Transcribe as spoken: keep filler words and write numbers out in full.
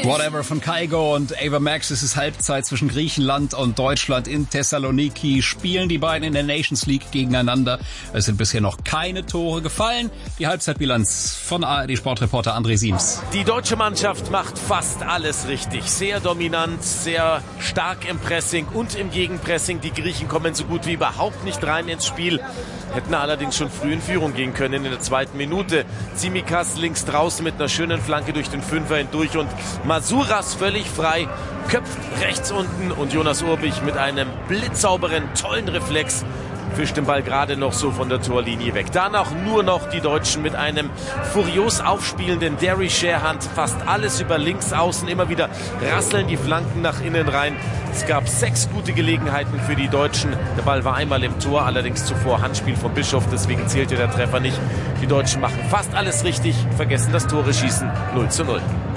Whatever von Kygo und Ava Max. Es ist Halbzeit zwischen Griechenland und Deutschland in Thessaloniki. Spielen die beiden in der Nations League gegeneinander. Es sind bisher noch keine Tore gefallen. Die Halbzeitbilanz von A R D Sportreporter André Siems. Die deutsche Mannschaft macht fast alles richtig. Sehr dominant, sehr stark im Pressing und im Gegenpressing. Die Griechen kommen so gut wie überhaupt nicht rein ins Spiel. Hätten allerdings schon früh in Führung gehen können in der zweiten Minute. Tsimikas links draußen mit einer schönen Flanke durch den Fünfer hindurch und Masuras völlig frei, köpft rechts unten und Jonas Urbich mit einem blitzsauberen, tollen Reflex fischt den Ball gerade noch so von der Torlinie weg. Danach nur noch die Deutschen mit einem furios aufspielenden Derry Sherhand. Fast alles über links außen. Immer wieder rasseln die Flanken nach innen rein. Es gab sechs gute Gelegenheiten für die Deutschen. Der Ball war einmal im Tor, allerdings zuvor Handspiel von Bischof. Deswegen zählte der Treffer nicht. Die Deutschen machen fast alles richtig, vergessen das Tore schießen. null zu null.